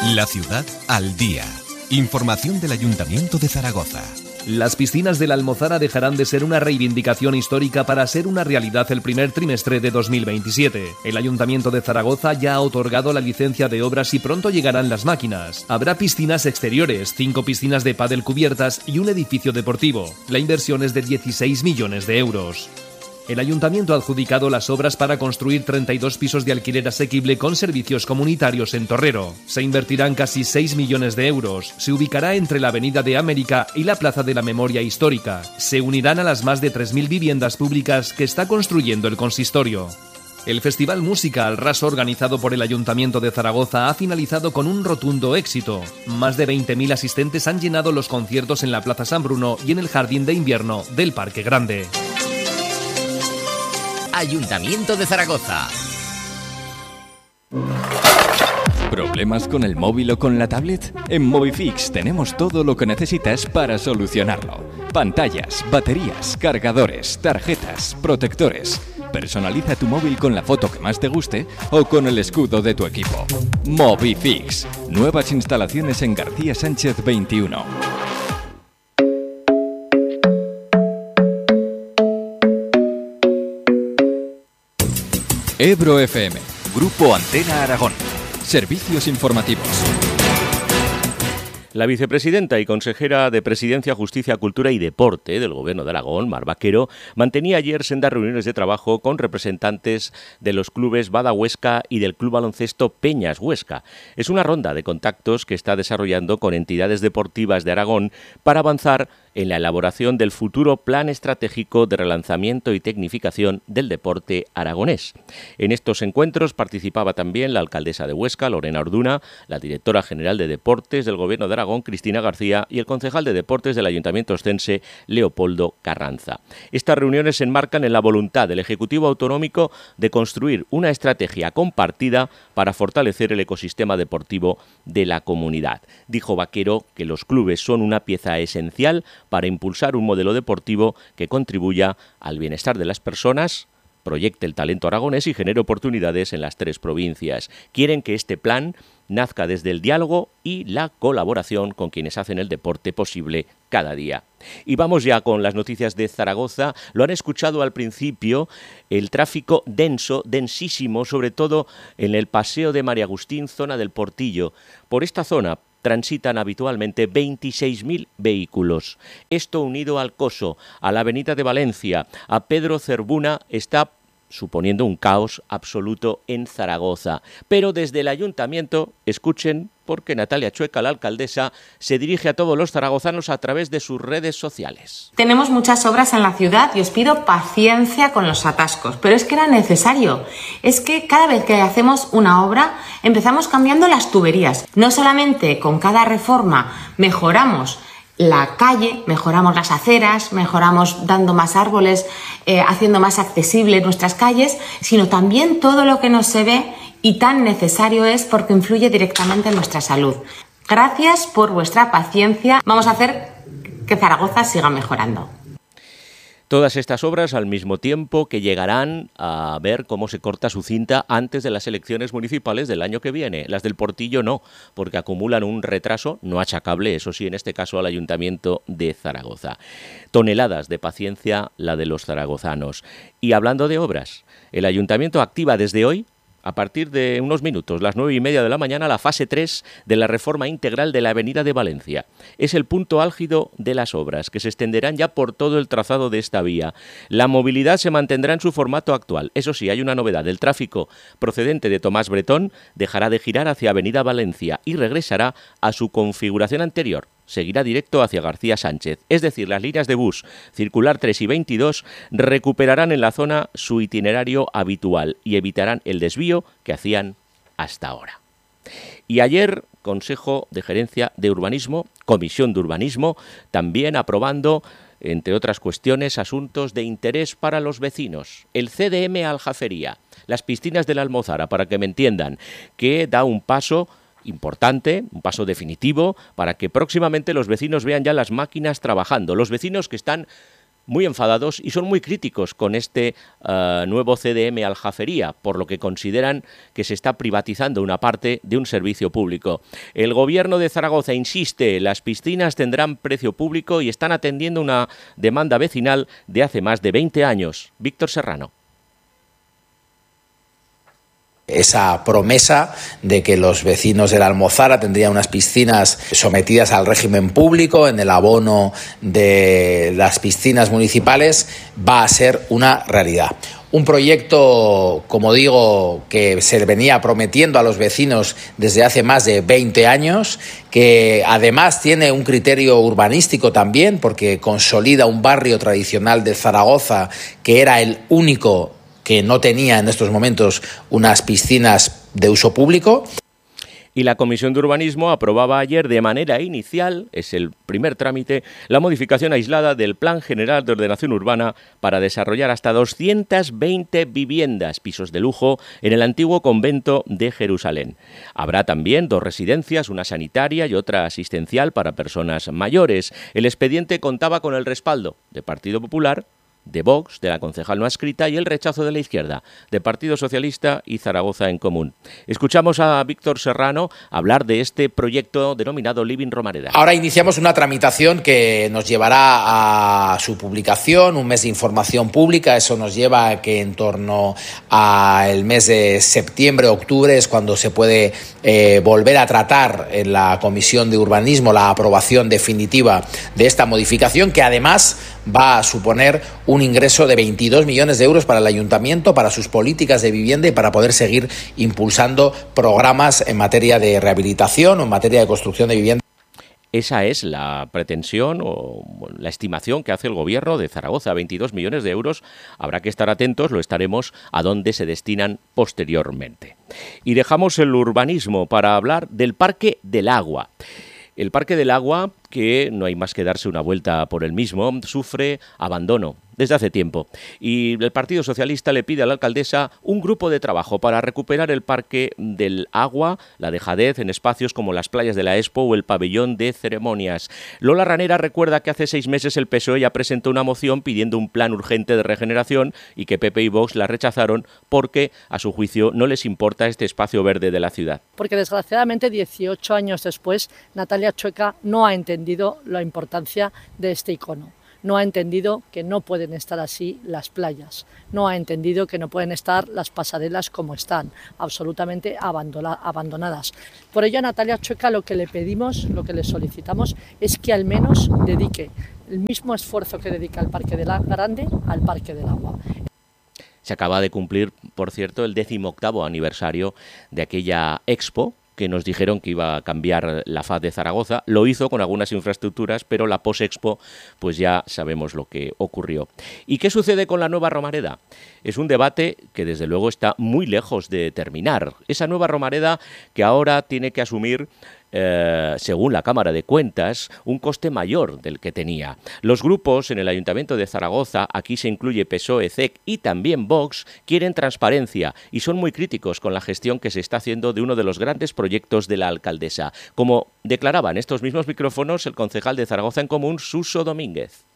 La ciudad al día. Información del Ayuntamiento de Zaragoza. Las piscinas de la Almozara dejarán de ser una reivindicación histórica para ser una realidad el primer trimestre de 2027. El Ayuntamiento de Zaragoza ya ha otorgado la licencia de obras y pronto llegarán las máquinas. Habrá piscinas exteriores, 5 piscinas de pádel cubiertas y un edificio deportivo. La inversión es de 16 millones de euros. El Ayuntamiento ha adjudicado las obras para construir 32 pisos de alquiler asequible con servicios comunitarios en Torrero. Se invertirán casi 6 millones de euros. Se ubicará entre la Avenida de América y la Plaza de la Memoria Histórica. Se unirán a las más de 3.000 viviendas públicas que está construyendo el consistorio. El Festival Música al Raso organizado por el Ayuntamiento de Zaragoza ha finalizado con un rotundo éxito. Más de 20.000 asistentes han llenado los conciertos en la Plaza San Bruno y en el Jardín de Invierno del Parque Grande. Ayuntamiento de Zaragoza. ¿Problemas con el móvil o con la tablet? En Movifix tenemos todo lo que necesitas para solucionarlo. Pantallas, baterías, cargadores, tarjetas, protectores. Personaliza tu móvil con la foto que más te guste o con el escudo de tu equipo. Movifix. Nuevas instalaciones en García Sánchez 21. Ebro FM, Grupo Antena Aragón. Servicios informativos. La vicepresidenta y consejera de Presidencia, Justicia, Cultura y Deporte del Gobierno de Aragón, Mar Vaquero, mantenía ayer sendas reuniones de trabajo con representantes de los clubes Bada Huesca y del Club Baloncesto Peñas Huesca. Es una ronda de contactos que está desarrollando con entidades deportivas de Aragón para avanzar en la elaboración del futuro Plan Estratégico de Relanzamiento y Tecnificación del Deporte aragonés. En estos encuentros participaba también la alcaldesa de Huesca, Lorena Orduna, la directora general de Deportes del Gobierno de Aragón, Cristina García, y el concejal de Deportes del Ayuntamiento Ostense, Leopoldo Carranza. Estas reuniones se enmarcan en la voluntad del Ejecutivo Autonómico de construir una estrategia compartida para fortalecer el ecosistema deportivo de la comunidad. Dijo Vaquero que los clubes son una pieza esencial para impulsar un modelo deportivo que contribuya al bienestar de las personas, proyecte el talento aragonés y genere oportunidades en las 3 provincias. Quieren que este plan nazca desde el diálogo y la colaboración con quienes hacen el deporte posible cada día. Y vamos ya con las noticias de Zaragoza. Lo han escuchado al principio, el tráfico denso, densísimo, sobre todo en el Paseo de María Agustín, zona del Portillo. Por esta zona transitan habitualmente 26.000 vehículos. Esto unido al Coso, a la Avenida de Valencia, a Pedro Cervuna, está suponiendo un caos absoluto en Zaragoza. Pero desde el Ayuntamiento, escuchen, porque Natalia Chueca, la alcaldesa, se dirige a todos los zaragozanos a través de sus redes sociales. Tenemos muchas obras en la ciudad y os pido paciencia con los atascos, pero es que era necesario. Es que cada vez que hacemos una obra empezamos cambiando las tuberías. No solamente con cada reforma mejoramos la calle, mejoramos las aceras, mejoramos dando más árboles, haciendo más accesibles nuestras calles, sino también todo lo que no se ve y tan necesario es porque influye directamente en nuestra salud. Gracias por vuestra paciencia. Vamos a hacer que Zaragoza siga mejorando. Todas estas obras al mismo tiempo que llegarán a ver cómo se corta su cinta antes de las elecciones municipales del año que viene. Las del Portillo no, porque acumulan un retraso no achacable, eso sí, en este caso al Ayuntamiento de Zaragoza. Toneladas de paciencia la de los zaragozanos. Y hablando de obras, el Ayuntamiento activa desde hoy, a partir de unos minutos, las 9:30 de la mañana, la fase 3 de la reforma integral de la Avenida de Valencia. Es el punto álgido de las obras, que se extenderán ya por todo el trazado de esta vía. La movilidad se mantendrá en su formato actual. Eso sí, hay una novedad. El tráfico procedente de Tomás Bretón dejará de girar hacia Avenida Valencia y regresará a su configuración anterior. Seguirá directo hacia García Sánchez. Es decir, las líneas de bus circular 3 y 22 recuperarán en la zona su itinerario habitual y evitarán el desvío que hacían hasta ahora. Y ayer, Consejo de Gerencia de Urbanismo, Comisión de Urbanismo, también aprobando, entre otras cuestiones, asuntos de interés para los vecinos. El CDM Aljafería, las piscinas de la Almozara, para que me entiendan, que da un paso importante, un paso definitivo, para que próximamente los vecinos vean ya las máquinas trabajando. Los vecinos que están muy enfadados y son muy críticos con este nuevo CDM Aljafería, por lo que consideran que se está privatizando una parte de un servicio público. El Gobierno de Zaragoza insiste, las piscinas tendrán precio público y están atendiendo una demanda vecinal de hace más de 20 años. Víctor Serrano. Esa promesa de que los vecinos de la Almozara tendrían unas piscinas sometidas al régimen público en el abono de las piscinas municipales va a ser una realidad. Un proyecto, como digo, que se venía prometiendo a los vecinos desde hace más de 20 años, que además tiene un criterio urbanístico también, porque consolida un barrio tradicional de Zaragoza que era el único que no tenía en estos momentos unas piscinas de uso público. Y la Comisión de Urbanismo aprobaba ayer de manera inicial, es el primer trámite, la modificación aislada del Plan General de Ordenación Urbana para desarrollar hasta 220 viviendas, pisos de lujo, en el antiguo convento de Jerusalén. Habrá también 2 residencias, una sanitaria y otra asistencial para personas mayores. El expediente contaba con el respaldo de Partido Popular, de Vox, de la concejal no adscrita, y el rechazo de la izquierda, de Partido Socialista y Zaragoza en Común. Escuchamos a Víctor Serrano hablar de este proyecto denominado Living Romareda. Ahora iniciamos una tramitación que nos llevará a su publicación, un mes de información pública. Eso nos lleva a que en torno al mes de septiembre, octubre, es cuando se puede volver a tratar en la Comisión de Urbanismo la aprobación definitiva de esta modificación, que además va a suponer un ingreso de 22 millones de euros para el Ayuntamiento, para sus políticas de vivienda y para poder seguir impulsando programas en materia de rehabilitación o en materia de construcción de vivienda. Esa es la pretensión o la estimación que hace el Gobierno de Zaragoza, 22 millones de euros. Habrá que estar atentos, lo estaremos, a dónde se destinan posteriormente. Y dejamos el urbanismo para hablar del Parque del Agua. El Parque del Agua, que no hay más que darse una vuelta por el mismo, sufre abandono desde hace tiempo. Y el Partido Socialista le pide a la alcaldesa un grupo de trabajo para recuperar el Parque del Agua, la dejadez en espacios como las playas de la Expo o el pabellón de ceremonias. Lola Ranera recuerda que hace 6 meses el PSOE ya presentó una moción pidiendo un plan urgente de regeneración y que PP y Vox la rechazaron porque, a su juicio, no les importa este espacio verde de la ciudad. Porque desgraciadamente 18 años después Natalia Chueca no ha entendido la importancia de este icono. No ha entendido que no pueden estar así las playas, no ha entendido que no pueden estar las pasarelas como están, absolutamente abandonadas. Por ello a Natalia Chueca lo que le pedimos, lo que le solicitamos es que al menos dedique el mismo esfuerzo que dedica al Parque de la Grande al Parque del Agua. Se acaba de cumplir, por cierto, el 18º aniversario de aquella Expo, que nos dijeron que iba a cambiar la faz de Zaragoza. Lo hizo con algunas infraestructuras, pero la post-Expo, pues ya sabemos lo que ocurrió. ¿Y qué sucede con la nueva Romareda? Es un debate que desde luego está muy lejos de terminar. Esa nueva Romareda que ahora tiene que asumir, según la Cámara de Cuentas, un coste mayor del que tenía. Los grupos en el Ayuntamiento de Zaragoza, aquí se incluye PSOE, CEC y también Vox, quieren transparencia y son muy críticos con la gestión que se está haciendo de uno de los grandes proyectos de la alcaldesa, como declaraba en estos mismos micrófonos el concejal de Zaragoza en Común, Suso Domínguez.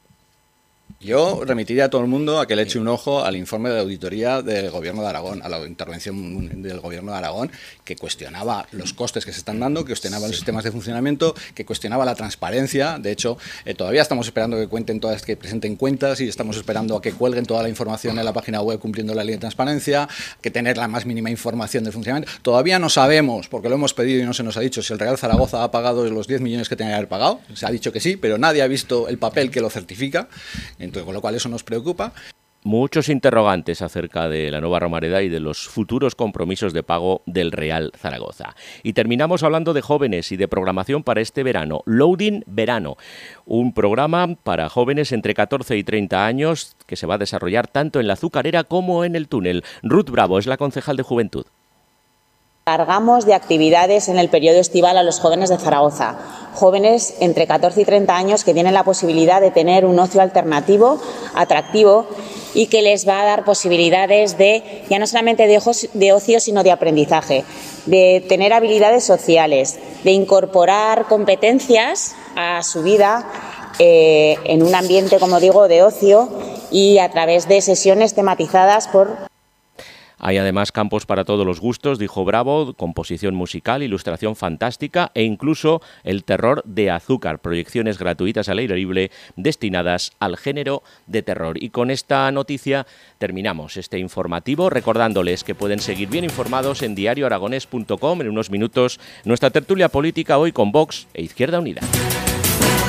Yo remitiría a todo el mundo a que le eche un ojo al informe de auditoría del Gobierno de Aragón, a la intervención del Gobierno de Aragón, que cuestionaba los costes que se están dando, que cuestionaba los sistemas de funcionamiento, que cuestionaba la transparencia. De hecho, todavía estamos esperando que presenten cuentas y estamos esperando a que cuelguen toda la información en la página web cumpliendo la ley de transparencia, que tener la más mínima información de funcionamiento. Todavía no sabemos, porque lo hemos pedido y no se nos ha dicho, si el Real Zaragoza ha pagado los 10 millones que tenía que haber pagado. Se ha dicho que sí, pero nadie ha visto el papel que lo certifica. Entonces, con lo cual eso nos preocupa. Muchos interrogantes acerca de la nueva Romareda y de los futuros compromisos de pago del Real Zaragoza. Y terminamos hablando de jóvenes y de programación para este verano. Loading Verano, un programa para jóvenes entre 14 y 30 años que se va a desarrollar tanto en la Azucarera como en el Túnel. Ruth Bravo es la concejal de Juventud. Cargamos de actividades en el periodo estival a los jóvenes de Zaragoza, jóvenes entre 14 y 30 años que tienen la posibilidad de tener un ocio alternativo, atractivo y que les va a dar posibilidades de, ya no solamente de ocio, sino de aprendizaje, de tener habilidades sociales, de incorporar competencias a su vida en un ambiente, como digo, de ocio y a través de sesiones tematizadas por... Hay además campos para todos los gustos, dijo Bravo, composición musical, ilustración fantástica e incluso el terror de azúcar, proyecciones gratuitas al aire libre destinadas al género de terror. Y con esta noticia terminamos este informativo, recordándoles que pueden seguir bien informados en diarioaragonés.com. En unos minutos nuestra tertulia política, hoy con Vox e Izquierda Unida.